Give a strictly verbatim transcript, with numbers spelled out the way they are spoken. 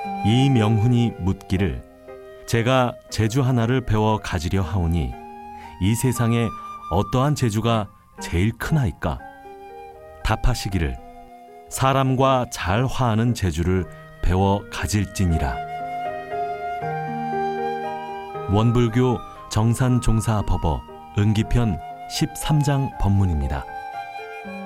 이명훈이 묻기를 제가 재주 하나를 배워 가지려 하오니 이 세상에 어떠한 재주가 제일 크나이까? 답하시기를 사람과 잘 화하는 재주를 배워 가질지니라. 원불교 정산종사법어 은기편 십삼 장 법문입니다.